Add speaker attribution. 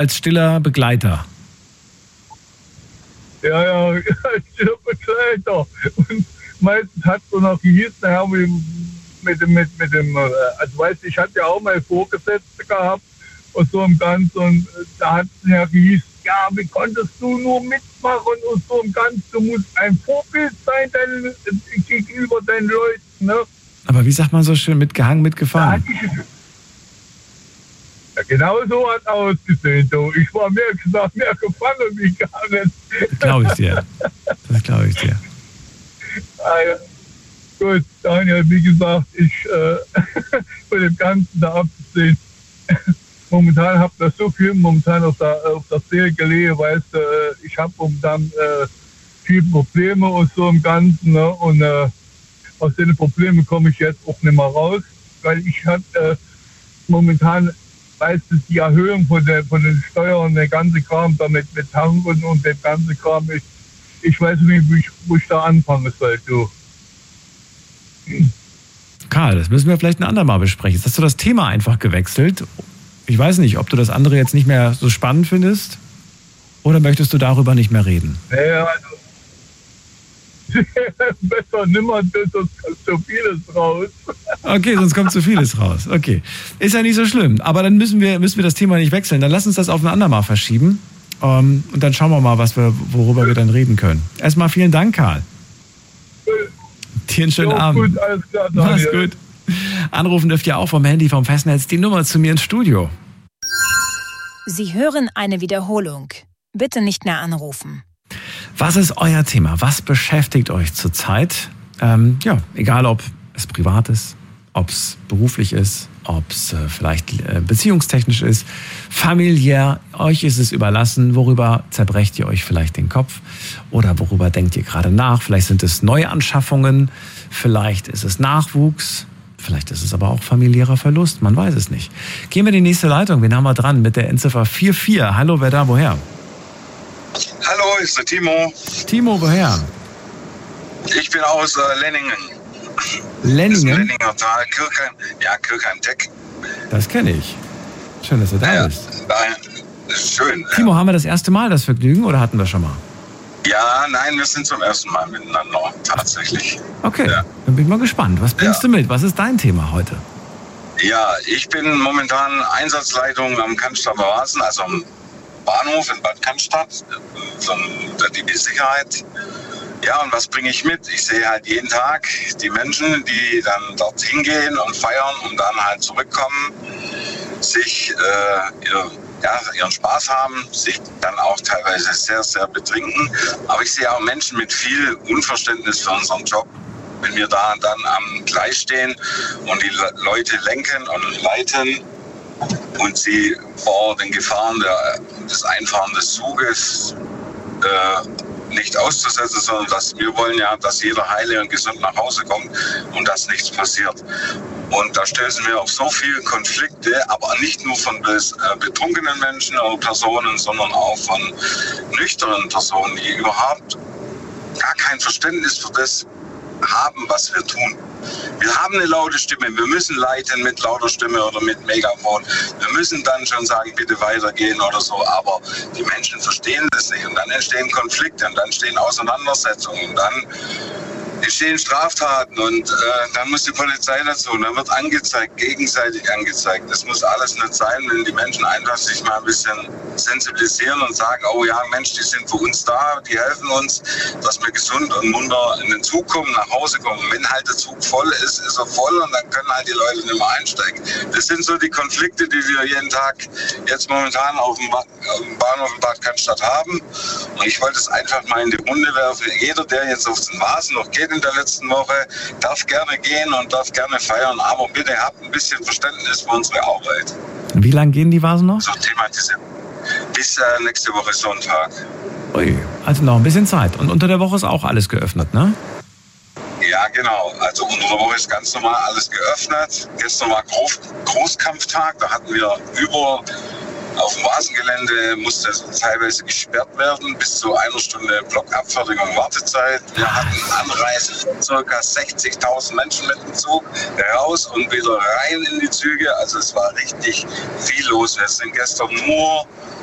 Speaker 1: als stiller Begleiter.
Speaker 2: Ja, stiller Begleiter. Und meistens hat es noch gehießen, ja, mit dem, also weißt du, ich hatte ja auch mal Vorgesetzte gehabt und so im Ganzen, und da hat es ja gehießen, ja, wie konntest du nur mitmachen und so im Ganzen, du musst ein Vorbild sein gegenüber deinen Leuten, ne?
Speaker 1: Aber wie sagt man so schön, mitgehangen, mitgefahren?
Speaker 2: Ja, genau so hat es ausgesehen. So. Ich war mehr gefangen wie gehangen.
Speaker 1: Das glaube ich dir.
Speaker 2: Ja. Gut, Daniel, wie gesagt, ich von dem Ganzen da abzusehen. Momentan habe ich so viel auf der Seele gelegen, weißt du, ich habe momentan viele Probleme und so im Ganzen, ne? Und aus den Problemen komme ich jetzt auch nicht mehr raus, weil ich habe momentan, weißt du, die Erhöhung von den Steuern und der ganze Kram damit mit Tanken und der ganze Kram, ich weiß nicht, wo ich da anfangen soll, du.
Speaker 1: Karl, das müssen wir vielleicht ein andermal besprechen. Jetzt hast du das Thema einfach gewechselt. Ich weiß nicht, ob du das andere jetzt nicht mehr so spannend findest oder möchtest du darüber nicht mehr reden?
Speaker 2: Ja, also besser nimmer, sonst kommt so vieles raus.
Speaker 1: Okay, sonst kommt so vieles raus. Okay, ist ja nicht so schlimm. Aber dann müssen wir das Thema nicht wechseln. Dann lass uns das auf ein andermal verschieben. Und dann schauen wir mal, worüber wir dann reden können. Erstmal vielen Dank, Karl. Dir einen schönen Abend.
Speaker 2: Gut, alles klar,
Speaker 1: Mach's gut. Anrufen dürft ihr auch vom Handy, vom Festnetz. Die Nummer zu mir ins Studio.
Speaker 3: Sie hören eine Wiederholung. Bitte nicht mehr anrufen.
Speaker 1: Was ist euer Thema? Was beschäftigt euch zurzeit? Egal ob es privat ist, ob es beruflich ist, ob es vielleicht beziehungstechnisch ist, familiär. Euch ist es überlassen. Worüber zerbrecht ihr euch vielleicht den Kopf? Oder worüber denkt ihr gerade nach? Vielleicht sind es Neuanschaffungen, vielleicht ist es Nachwuchs, vielleicht ist es aber auch familiärer Verlust. Man weiß es nicht. Gehen wir in die nächste Leitung. Wen haben wir dran mit der Endziffer 44? Hallo, wer da, woher?
Speaker 4: Hallo, ist der Timo.
Speaker 1: Timo, woher?
Speaker 4: Ich bin aus Lenningen.
Speaker 1: Lenningen?
Speaker 4: Lenninger Tal, Kirchheim-Tech.
Speaker 1: Das kenne ich. Schön, dass du da bist.
Speaker 4: Das ist schön.
Speaker 1: Timo, haben wir das erste Mal das Vergnügen oder hatten wir schon mal?
Speaker 4: Ja, nein, wir sind zum ersten Mal miteinander, tatsächlich.
Speaker 1: Okay, Dann bin ich mal gespannt. Was bringst du mit? Was ist dein Thema heute?
Speaker 4: Ja, ich bin momentan Einsatzleitung am Cannstatter Rasen, also am Bahnhof in Bad Cannstatt, von der DB Sicherheit. Ja, und was bringe ich mit? Ich sehe halt jeden Tag die Menschen, die dann dorthin gehen und feiern und dann halt zurückkommen, sich ihren Spaß haben, sich dann auch teilweise sehr, sehr betrinken. Aber ich sehe auch Menschen mit viel Unverständnis für unseren Job. Wenn wir da dann am Gleis stehen und die Leute lenken und leiten und sie vor den Gefahren des Einfahren des Zuges nicht auszusetzen, sondern wir wollen ja, dass jeder heile und gesund nach Hause kommt und dass nichts passiert. Und da stößen wir auf so viele Konflikte, aber nicht nur von betrunkenen Menschen oder Personen, sondern auch von nüchternen Personen, die überhaupt gar kein Verständnis für das haben, was wir tun. Wir haben eine laute Stimme, wir müssen leiten mit lauter Stimme oder mit Megafon. Wir müssen dann schon sagen, bitte weitergehen oder so, aber die Menschen verstehen das nicht und dann entstehen Konflikte und dann entstehen Auseinandersetzungen und dann entstehen Straftaten und dann muss die Polizei dazu und dann wird angezeigt, gegenseitig angezeigt. Das muss alles nicht sein, wenn die Menschen einfach sich mal ein bisschen sensibilisieren und sagen, oh ja, Mensch, die sind für uns da, die helfen uns, dass wir gesund und munter in den Zug kommen, nach Hause kommen. Und wenn halt der Zug voll ist, ist er voll und dann können halt die Leute nicht mehr einsteigen. Das sind so die Konflikte, die wir jeden Tag jetzt momentan auf dem Bahnhof in Bad Cannstatt haben. Und ich wollte es einfach mal in die Runde werfen. Jeder, der jetzt auf den Vasen noch geht in der letzten Woche, darf gerne gehen und darf gerne feiern, aber bitte habt ein bisschen Verständnis für unsere Arbeit.
Speaker 1: Wie lange gehen die Vasen noch?
Speaker 4: So thematisieren. Bis nächste Woche Sonntag.
Speaker 1: Ui, also noch ein bisschen Zeit. Und unter der Woche ist auch alles geöffnet, ne?
Speaker 4: Ja, genau. Also unter der Woche ist ganz normal alles geöffnet. Gestern war Großkampftag, da hatten wir auf dem Vasengelände musste teilweise gesperrt werden, bis zu 1 Stunde Blockabfertigung Wartezeit. Wir hatten Anreise von ca. 60.000 Menschen mit dem Zug raus und wieder rein in die Züge. Also es war richtig viel los. Wir sind gestern nur